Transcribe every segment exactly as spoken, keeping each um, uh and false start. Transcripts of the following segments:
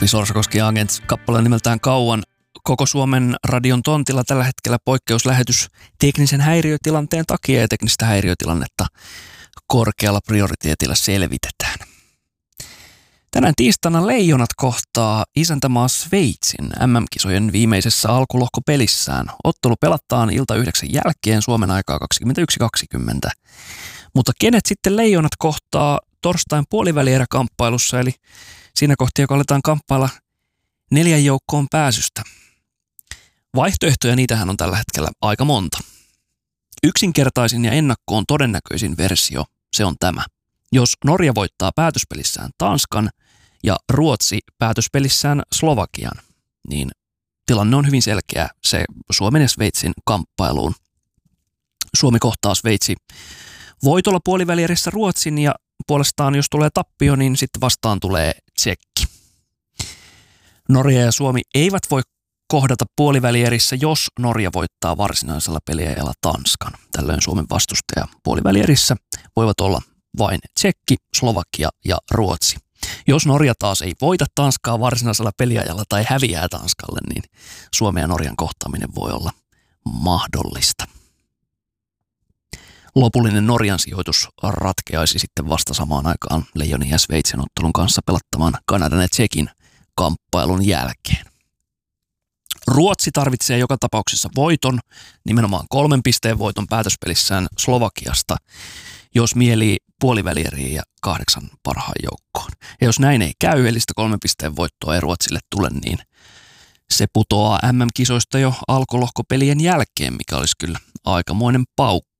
Topi Sorsakoski Agents -kappale nimeltään Kauan. Koko Suomen radion tontilla tällä hetkellä poikkeuslähetys teknisen häiriötilanteen takia ja teknistä häiriötilannetta korkealla prioriteetilla selvitetään. Tänään tiistaina Leijonat kohtaa isäntämaa Sveitsin M M-kisojen viimeisessä alkulohkopelissään. Ottelu pelataan ilta yhdeksän jälkeen Suomen aikaa kaksikymmentäyksi kaksikymmentä. Mutta kenet sitten Leijonat kohtaa torstain puolivälieräkamppailussa, eli siinä kohti, joka aletaan kamppailla neljän joukkoon pääsystä. Vaihtoehtoja niitähän on tällä hetkellä aika monta. Yksinkertaisin ja ennakkoon todennäköisin versio, se on tämä. Jos Norja voittaa päätöspelissään Tanskan ja Ruotsi päätöspelissään Slovakian, niin tilanne on hyvin selkeä se Suomen ja Sveitsin kamppailuun. Suomi kohtaa Sveitsi voitolla puolivälierissä Ruotsin ja puolestaan jos tulee tappio, niin sitten vastaan tulee Tsekki. Norja ja Suomi eivät voi kohdata puolivälierissä, jos Norja voittaa varsinaisella peliajalla Tanskan. Tällöin Suomen vastustaja puolivälierissä voivat olla vain Tsekki, Slovakia ja Ruotsi. Jos Norja taas ei voita Tanskaa varsinaisella peliajalla tai häviää Tanskalle, niin Suomen ja Norjan kohtaaminen voi olla mahdollista. Lopullinen Norjan sijoitus ratkeaisi sitten vasta samaan aikaan Leijonin ja Sveitsin ottelun kanssa pelattamaan Kanadan ja Tsekin kamppailun jälkeen. Ruotsi tarvitsee joka tapauksessa voiton, nimenomaan kolmen pisteen voiton päätöspelissään Slovakiasta, jos mielii puolivälieriin ja kahdeksan parhaan joukkoon. Ja jos näin ei käy, eli sitä kolmen pisteen voittoa ei Ruotsille tule, niin se putoaa M M-kisoista jo alkulohkopelien jälkeen, mikä olisi kyllä aikamoinen paukku.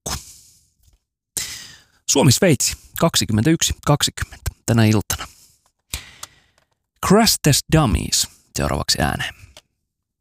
Suomi-Sveitsi kaksikymmentäyksi kaksikymmentä tänä iltana. Crash Test Dummies seuraavaksi ääneen.